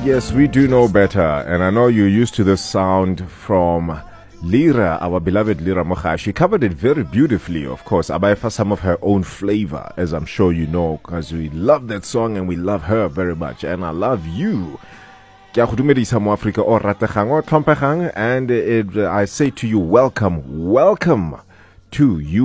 Yes, we do know better, and I know you're used to this sound from Lira, our beloved Lira Mocha. She covered it very beautifully, of course, for some of her own flavor, as I'm sure you know, because we love that song and we love her very much, and I love you. And I say to you, welcome to you.